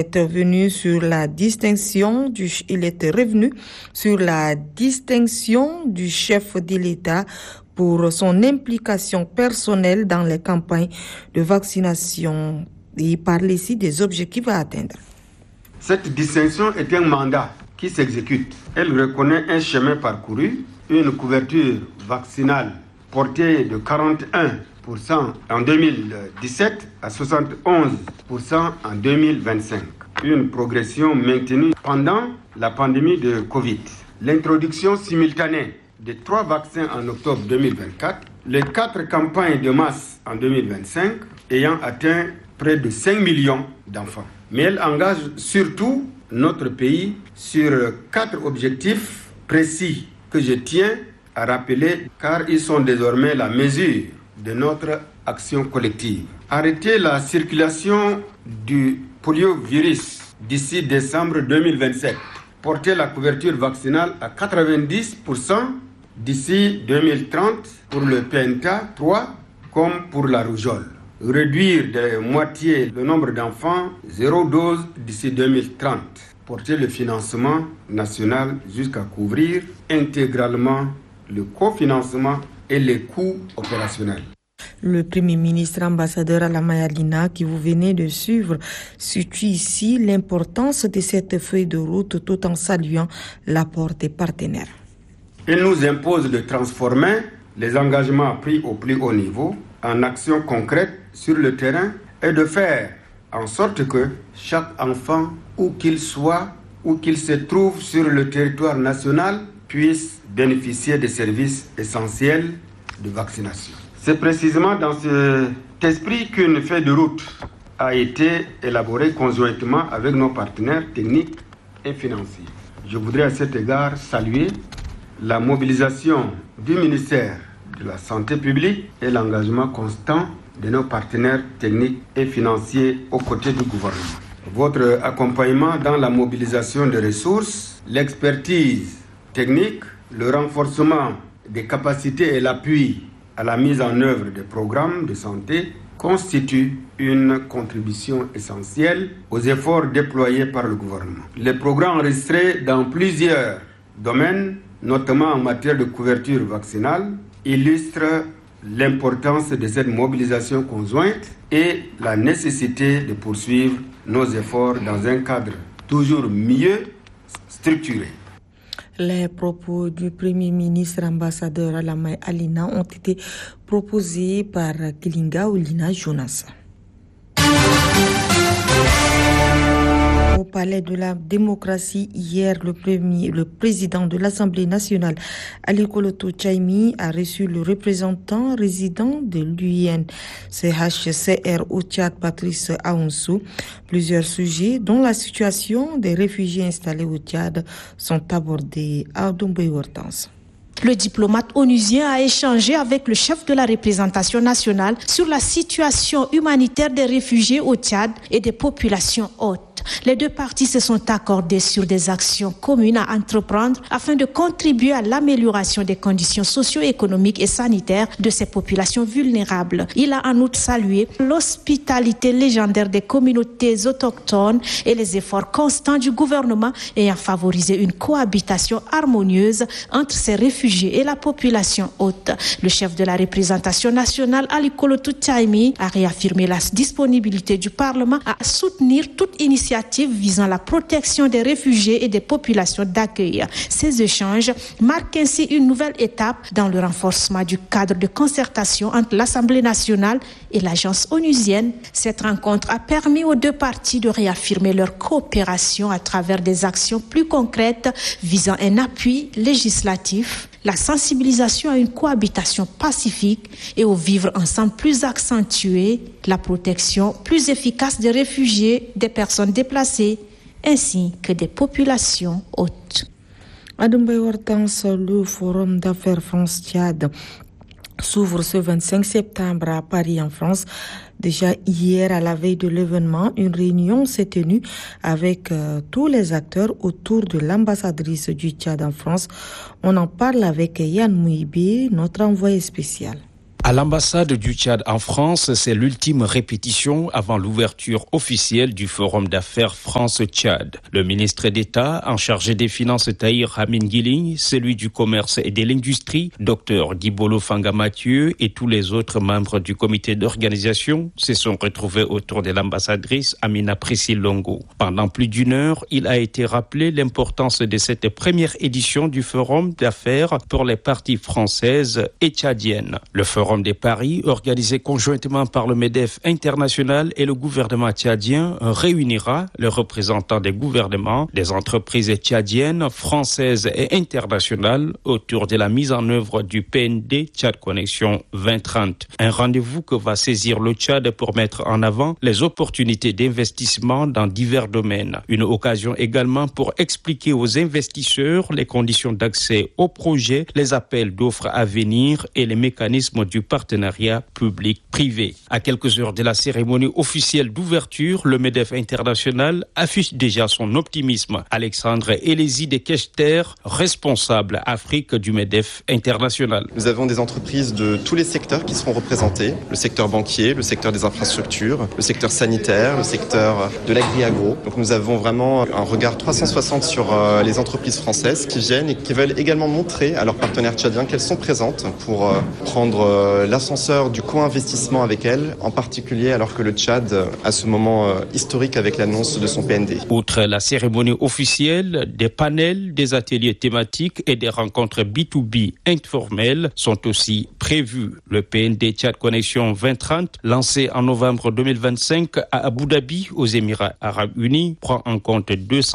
revenu sur la distinction du chef de l'État pour son implication personnelle dans les campagnes de vaccination. Et il parle ici des objectifs à atteindre. Cette distinction est un mandat qui s'exécute. Elle reconnaît un chemin parcouru, une couverture vaccinale portée de 41% en 2017 à 71% en 2025. Une progression maintenue pendant la pandémie de Covid. L'introduction simultanée de 3 vaccins en octobre 2024, les 4 campagnes de masse en 2025 ayant atteint près de 5 millions d'enfants. Mais elle engage surtout notre pays sur 4 objectifs précis que je tiens à rappeler car ils sont désormais la mesure de notre action collective. Arrêter la circulation du poliovirus d'ici décembre 2027. Porter la couverture vaccinale à 90% d'ici 2030 pour le PNK 3 comme pour la rougeole. Réduire de moitié le nombre d'enfants 0 dose d'ici 2030. Porter le financement national jusqu'à couvrir intégralement le cofinancement et les coûts opérationnels. Le Premier ministre ambassadeur Alamai Alina, qui vous venez de suivre, situe ici l'importance de cette feuille de route tout en saluant l'apport des partenaires. Il nous impose de transformer les engagements pris au plus haut niveau en actions concrètes sur le terrain et de faire en sorte que chaque enfant, où qu'il soit, où qu'il se trouve sur le territoire national, puisse bénéficier des services essentiels de vaccination. C'est précisément dans cet esprit qu'une feuille de route a été élaborée conjointement avec nos partenaires techniques et financiers. Je voudrais à cet égard saluer la mobilisation du ministère de la Santé publique et l'engagement constant de nos partenaires techniques et financiers aux côtés du gouvernement. Votre accompagnement dans la mobilisation des ressources, l'expertise technique, le renforcement des capacités et l'appui à la mise en œuvre des programmes de santé constituent une contribution essentielle aux efforts déployés par le gouvernement. Les programmes enregistrés dans plusieurs domaines, notamment en matière de couverture vaccinale, illustrent l'importance de cette mobilisation conjointe et la nécessité de poursuivre nos efforts dans un cadre toujours mieux structuré. Les propos du Premier ministre ambassadeur Alamai Alina ont été proposés par Kilinga Oulina Jonas. Au palais de la démocratie, hier, le président de l'Assemblée nationale, Ali Koloto Tchaimi, a reçu le représentant résident de l'UNHCR au Tchad, Patrice Aounsou. Plusieurs sujets, dont la situation des réfugiés installés au Tchad, sont abordés à Doumbé-Hortense. Le diplomate onusien a échangé avec le chef de la représentation nationale sur la situation humanitaire des réfugiés au Tchad et des populations hautes. Les deux parties se sont accordées sur des actions communes à entreprendre afin de contribuer à l'amélioration des conditions socio-économiques et sanitaires de ces populations vulnérables. Il a en outre salué l'hospitalité légendaire des communautés autochtones et les efforts constants du gouvernement ayant favorisé une cohabitation harmonieuse entre ces réfugiés et la population haute. Le chef de la représentation nationale, Ali Koloto Tchaimi, a réaffirmé la disponibilité du Parlement à soutenir toute initiative visant la protection des réfugiés et des populations d'accueil. Ces échanges marquent ainsi une nouvelle étape dans le renforcement du cadre de concertation entre l'Assemblée nationale et l'agence onusienne. Cette rencontre a permis aux deux parties de réaffirmer leur coopération à travers des actions plus concrètes visant un appui législatif, la sensibilisation à une cohabitation pacifique et au vivre ensemble plus accentué, la protection plus efficace des réfugiés, des personnes déplacées, ainsi que des populations hautes. À Doumbé-Hortense, le Forum d'affaires France-Tchad s'ouvre ce 25 septembre à Paris, en France. Déjà hier, à la veille de l'événement, une réunion s'est tenue avec tous les acteurs autour de l'ambassadrice du Tchad en France. On en parle avec Yann Mouibé, notre envoyé spécial. À l'ambassade du Tchad en France, c'est l'ultime répétition avant l'ouverture officielle du Forum d'affaires France-Tchad. Le ministre d'État en charge des Finances Tahir Amin Guiling, celui du Commerce et de l'Industrie, Dr Dibolo Fanga Mathieu et tous les autres membres du comité d'organisation se sont retrouvés autour de l'ambassadrice Amina Priscille Longo. Pendant plus d'une heure, il a été rappelé l'importance de cette première édition du Forum d'affaires pour les parties françaises et tchadiennes. Le Forum de Paris, organisé conjointement par le MEDEF international et le gouvernement tchadien, réunira les représentants des gouvernements, des entreprises tchadiennes, françaises et internationales autour de la mise en œuvre du PND Tchad Connexion 2030. Un rendez-vous que va saisir le Tchad pour mettre en avant les opportunités d'investissement dans divers domaines. Une occasion également pour expliquer aux investisseurs les conditions d'accès aux projets, les appels d'offres à venir et les mécanismes du partenariat public-privé. À quelques heures de la cérémonie officielle d'ouverture, le MEDEF international affiche déjà son optimisme. Alexandre Elési de Kechter, responsable Afrique du MEDEF international. Nous avons des entreprises de tous les secteurs qui seront représentés. Le secteur banquier, le secteur des infrastructures, le secteur sanitaire, le secteur de l'agri-agro. Donc nous avons vraiment un regard 360 sur les entreprises françaises qui viennent et qui veulent également montrer à leurs partenaires tchadiens qu'elles sont présentes pour prendre l'ascenseur du co-investissement avec elles, en particulier alors que le Tchad a ce moment historique avec l'annonce de son PND. Outre la cérémonie officielle, des panels, des ateliers thématiques et des rencontres B2B informelles sont aussi prévus. Le PND Tchad Connexion 2030, lancé en novembre 2025 à Abu Dhabi, aux Émirats Arabes Unis, prend en compte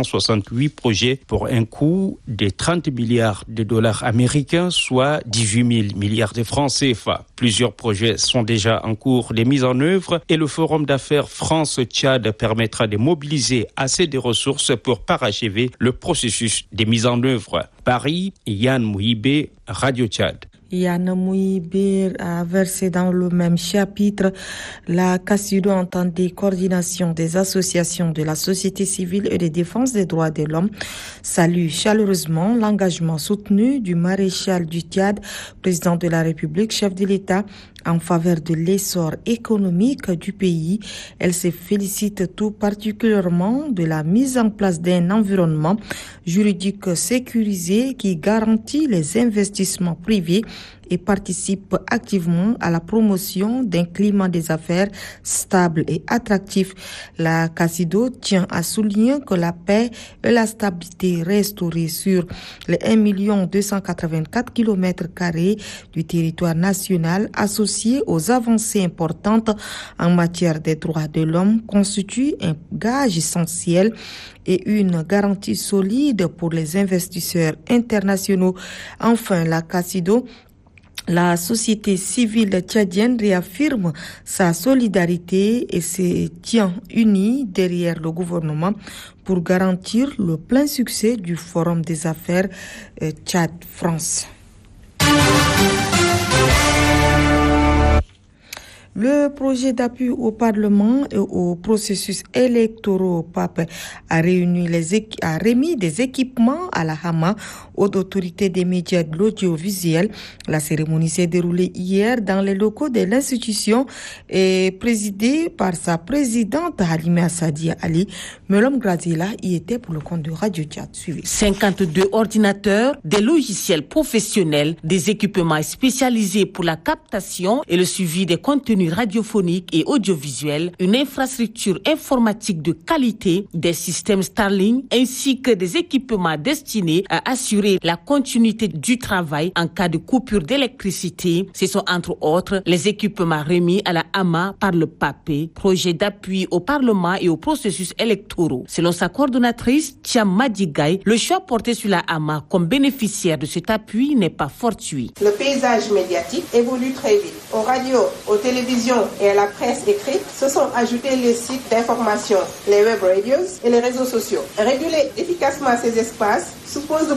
268 projets pour un coût de 30 milliards de dollars américains, soit 18 000 milliards de francs CFA. Plusieurs projets sont déjà en cours de mise en œuvre et le Forum d'affaires France-Tchad permettra de mobiliser assez de ressources pour parachever le processus de mise en œuvre. Paris, Yann Mouhibé, Radio Tchad. Yann Mouhibé a versé dans le même chapitre. La CACIDO entendait coordination des associations de la société civile et de défense des droits de l'homme salue chaleureusement l'engagement soutenu du maréchal du Tchad, président de la République, chef de l'État, en faveur de l'essor économique du pays. Elle se félicite tout particulièrement de la mise en place d'un environnement juridique sécurisé qui garantit les investissements privés et participe activement à la promotion d'un climat des affaires stable et attractif. La CACIDO tient à souligner que la paix et la stabilité restaurée sur les 1 284 km² du territoire national associés aux avancées importantes en matière des droits de l'homme constituent un gage essentiel et une garantie solide pour les investisseurs internationaux. Enfin, la CACIDO, la société civile tchadienne, réaffirme sa solidarité et se tient unie derrière le gouvernement pour garantir le plein succès du Forum des affaires Tchad-France. Le projet d'appui au Parlement et au processus électoral PAP a remis des équipements à la Hama aux autorités des médias de l'audiovisuel. La cérémonie s'est déroulée hier dans les locaux de l'institution et présidée par sa présidente Halima Sadia Ali. Melom Grazila y était pour le compte de Radio Tchad. Suivez. 52 ordinateurs, des logiciels professionnels, des équipements spécialisés pour la captation et le suivi des contenus radiophoniques et audiovisuels, une infrastructure informatique de qualité, des systèmes Starlink ainsi que des équipements destinés à assurer la continuité du travail en cas de coupure d'électricité. Ce sont entre autres les équipements remis à la HAMA par le PAPE, projet d'appui au Parlement et au processus électoraux. Selon sa coordonnatrice, Thiam Madigay, le choix porté sur la HAMA comme bénéficiaire de cet appui n'est pas fortuit. Le paysage médiatique évolue très vite. Aux radios, aux télévisions et à la presse écrite se sont ajoutés les sites d'information, les web radios et les réseaux sociaux. Réguler efficacement ces espaces suppose de pouvoir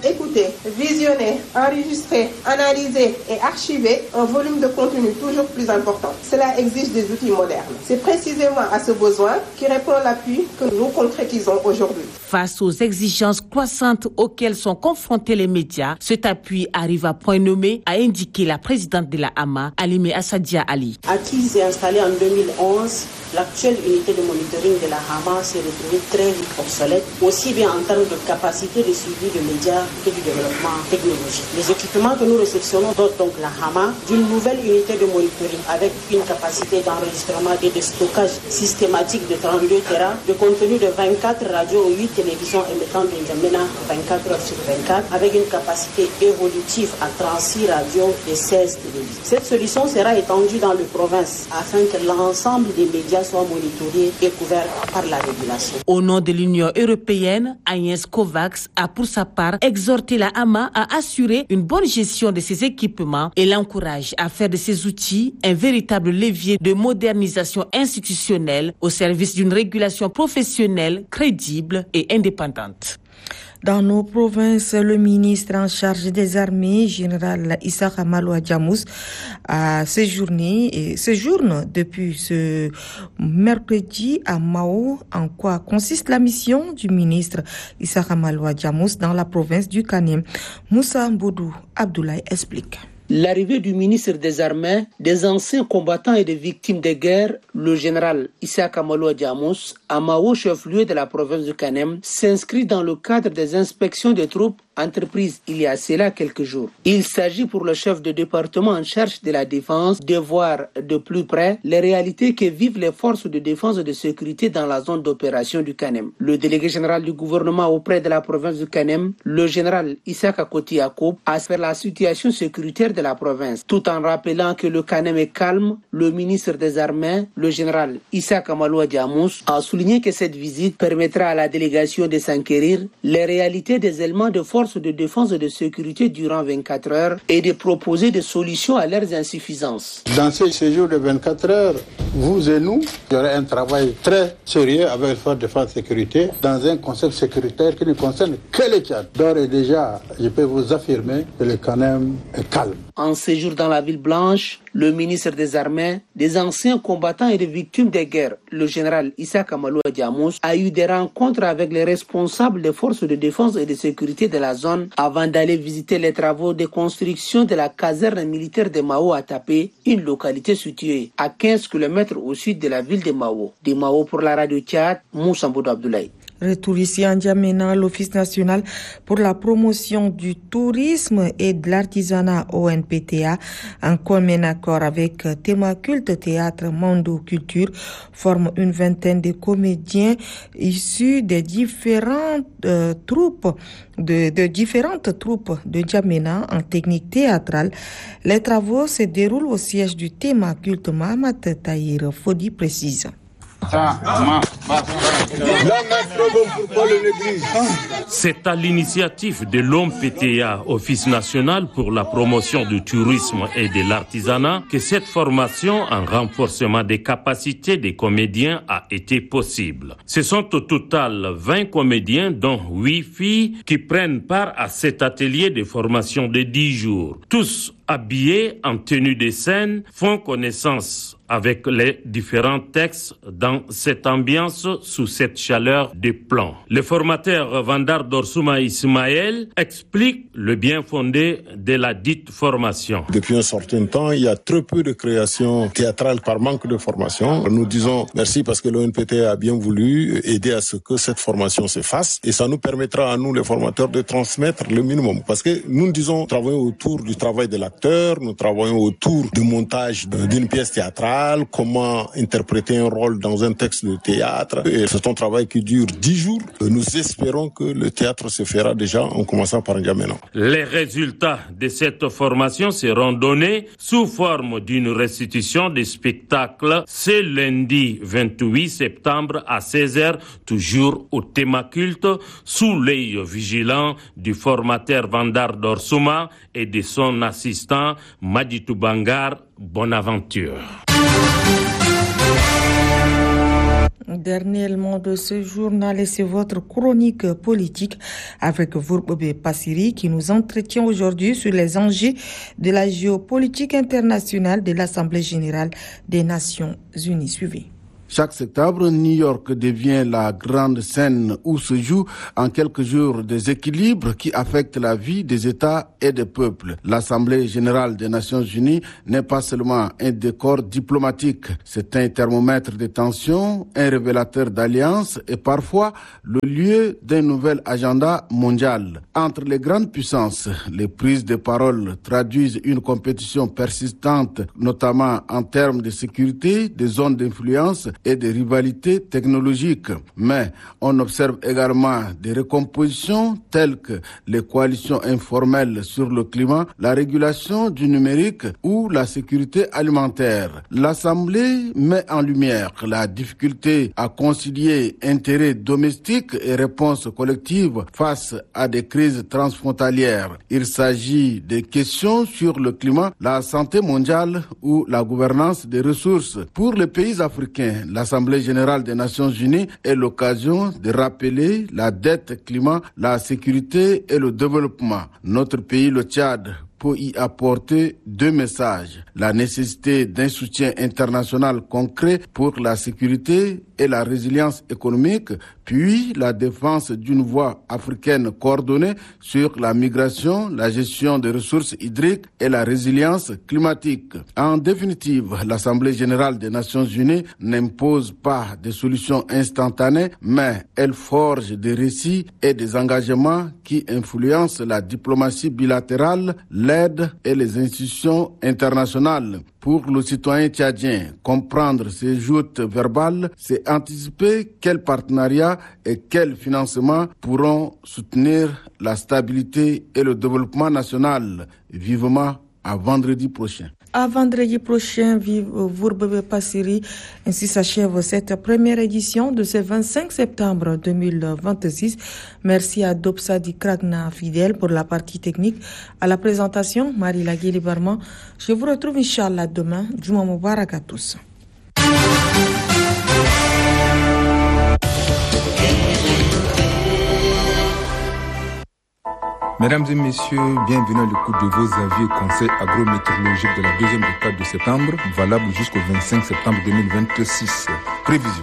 écouter, visionner, enregistrer, analyser et archiver un volume de contenu toujours plus important. Cela exige des outils modernes. C'est précisément à ce besoin qui répond l'appui que nous concrétisons aujourd'hui. Face aux exigences croissantes auxquelles sont confrontés les médias, cet appui arrive à point nommé, a indiqué la présidente de la AMA, Alimé Assadia Ali. Acquise et installée en 2011, l'actuelle unité de monitoring de la AMA s'est retrouvée très vite obsolète, aussi bien en termes de capacité de suivi de médias que du développement technologique. Les équipements que nous réceptionnons dotent donc la AMA d'une nouvelle unité de monitoring avec une capacité d'enregistrement et de stockage systématique de 32 Tera, de contenu de 24 radios ou 8 télévisions émettant de N'Djamena 24 heures sur 24, avec une capacité évolutive à 36 radios et 16 télévisions. Cette solution sera étendue dans les provinces afin que l'ensemble des médias soient monitorés et couverts par la régulation. Au nom de l'Union européenne, Agnès Kovacs a pour sa part exhorté la AMA à assurer une bonne gestion de ses équipements et l'encourage à faire de ces outils un véritable levier de modernisation institutionnelle au service d'une régulation professionnelle, crédible et indépendante. Dans nos provinces, le ministre en charge des armées, général Issakha Maloua Diamous, séjourne depuis ce mercredi à Mao. En quoi consiste la mission du ministre Issakha Maloua Diamous dans la province du Kanem? Moussa Mboudou Abdoulaye explique. L'arrivée du ministre des Armées, des anciens combattants et des victimes de guerre, le général Issakha Maloua Diamous, à Mao, chef-lieu de la province du Kanem, s'inscrit dans le cadre des inspections des troupes entreprises il y a cela quelques jours. Il s'agit pour le chef de département en charge de la défense de voir de plus près les réalités que vivent les forces de défense et de sécurité dans la zone d'opération du Kanem. Le délégué général du gouvernement auprès de la province du Kanem, le général Issakha Koti Yacoub, a fait la situation sécuritaire de la province. Tout en rappelant que le Kanem est calme, le ministre des Armées, le général Issakha Maloua Diamous, a souligné que cette visite permettra à la délégation de s'enquérir les réalités des éléments de force de défense et de sécurité durant 24 heures et de proposer des solutions à leurs insuffisances. Dans ce séjour de 24 heures, vous et nous, il y aura un travail très sérieux avec les forces de défense et sécurité dans un concept sécuritaire qui ne concerne que le Tchad. D'ores et déjà, je peux vous affirmer que le Kanem est calme. En séjour dans la ville blanche, le ministre des Armées, des anciens combattants et des victimes des guerres, le général Issakha Maloua Diamous, a eu des rencontres avec les responsables des forces de défense et de sécurité de la zone avant d'aller visiter les travaux de construction de la caserne militaire de Mao à Tapé, une localité située à 15 km au sud de la ville de Mao. De Mao pour la radio Tchad, Moussa Mboudou Abdoulaye. Retour ici en N'Djamena, l'Office national pour la promotion du tourisme et de l'artisanat ONPTA, en commun accord avec Théma Culte Théâtre Mondo Culture, forme une vingtaine de comédiens issus des différentes troupes de N'Djamena en technique théâtrale. Les travaux se déroulent au siège du Théma Culte Mahamat Tahir Fodi précise. C'est à l'initiative de l'ONPTA, Office national pour la promotion du tourisme et de l'artisanat, que cette formation en renforcement des capacités des comédiens a été possible. Ce sont au total 20 comédiens, dont 8 filles, qui prennent part à cet atelier de formation de 10 jours. Tous habillés en tenue de scène, font connaissance avec les différents textes dans cette ambiance sous cette chaleur de plomb. Le formateur Vandar Dorsouma Ismaël explique le bien fondé de la dite formation. Depuis un certain temps, il y a très peu de créations théâtrales par manque de formation. Nous disons merci parce que l'ONPTA a bien voulu aider à ce que cette formation se fasse et ça nous permettra à nous, les formateurs, de transmettre le minimum. Parce que nous disons travailler autour du travail de l'acteur, nous travaillons autour du montage d'une pièce théâtrale, comment interpréter un rôle dans un texte de théâtre. Et c'est un travail qui dure 10 jours. Nous espérons que le théâtre se fera déjà en commençant par N'Djamena. Les résultats de cette formation seront donnés sous forme d'une restitution des spectacles ce lundi 28 septembre à 16h, toujours au Théma Culte, sous l'œil vigilant du formateur Vandar Dorsouma et de son assistant Maditou Bangar Bonaventure. Dernier élément de ce journal et c'est votre chronique politique avec Vourbebe Passiri qui nous entretient aujourd'hui sur les enjeux de la géopolitique internationale de l'Assemblée générale des Nations Unies. Suivez. Chaque septembre, New York devient la grande scène où se jouent en quelques jours des équilibres qui affectent la vie des États et des peuples. L'Assemblée générale des Nations unies n'est pas seulement un décor diplomatique, c'est un thermomètre de tension, un révélateur d'alliances et parfois le lieu d'un nouvel agenda mondial. Entre les grandes puissances, les prises de parole traduisent une compétition persistante, notamment en termes de sécurité, des zones d'influence et des rivalités technologiques. Mais on observe également des recompositions telles que les coalitions informelles sur le climat, la régulation du numérique ou la sécurité alimentaire. L'Assemblée met en lumière la difficulté à concilier intérêts domestiques et réponses collectives face à des crises transfrontalières. Il s'agit des questions sur le climat, la santé mondiale ou la gouvernance des ressources. Pour les pays africains, l'Assemblée générale des Nations unies est l'occasion de rappeler la dette climat, la sécurité et le développement. Notre pays, le Tchad, peut y apporter deux messages. La nécessité d'un soutien international concret pour la sécurité et la résilience économique, puis la défense d'une voie africaine coordonnée sur la migration, la gestion des ressources hydriques et la résilience climatique. En définitive, l'Assemblée générale des Nations unies n'impose pas des solutions instantanées, mais elle forge des récits et des engagements qui influencent la diplomatie bilatérale, l'aide et les institutions internationales. Pour le citoyen tchadien, comprendre ces joutes verbales, c'est anticiper quels partenariats et quels financements pourront soutenir la stabilité et le développement national. Vivement à vendredi prochain. À vendredi prochain, vive Vourbebe Passiri. Ainsi s'achève cette première édition de ce 25 septembre 2026. Merci à Dopsadi Kragna Fidèle pour la partie technique. À la présentation, Marie Laguili Barman. Je vous retrouve Inch'Allah demain. Juma Mubarak à tous. Mesdames et messieurs, bienvenue à l'écoute de vos avis et conseils agrométéorologiques de la deuxième décade de septembre, valable jusqu'au 25 septembre 2026. Prévision.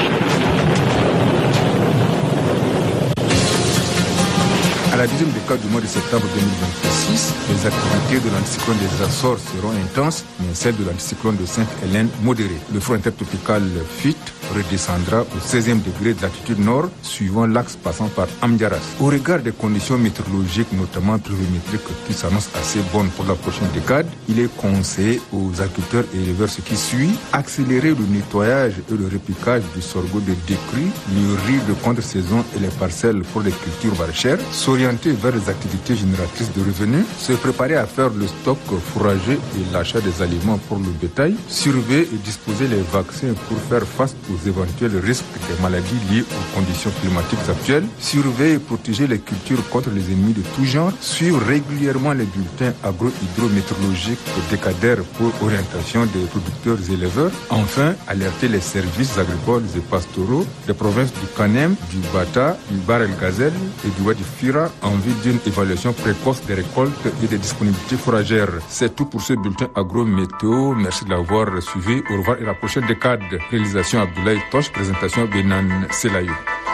À la deuxième décade du mois de septembre 2026, les activités de l'anticyclone des Açores seront intenses, mais celles de l'anticyclone de Sainte-Hélène modérées. Le front intertropical FIT redescendra au 16e degré de latitude nord, suivant l'axe passant par Amdiaras. Au regard des conditions météorologiques, notamment pluviométriques, qui s'annoncent assez bonnes pour la prochaine décade, il est conseillé aux agriculteurs et éleveurs ce qui suit: accélérer le nettoyage et le repiquage du sorgho de décrue, le riz de contre-saison et les parcelles pour les cultures maraîchères, s'orienter vers les activités génératrices de revenus, se préparer à faire le stock fourrager et l'achat des aliments pour le bétail, surveiller et disposer les vaccins pour faire face aux éventuels risques des maladies liées aux conditions climatiques actuelles, surveiller et protéger les cultures contre les ennemis de tout genre, suivre régulièrement les bulletins agro-hydrométéorologiques et décadaires pour orientation des producteurs et éleveurs, enfin alerter les services agricoles et pastoraux des provinces du Kanem, du Bata, du Bahr el Ghazal et du Wadi Fira en vue d'une évaluation précoce des récoltes et des disponibilités fourragères. C'est tout pour ce bulletin agro-météo. Merci de l'avoir suivi. Au revoir et à la prochaine décade. Réalisation Abdoulaye Toche, présentation Benan Selayou.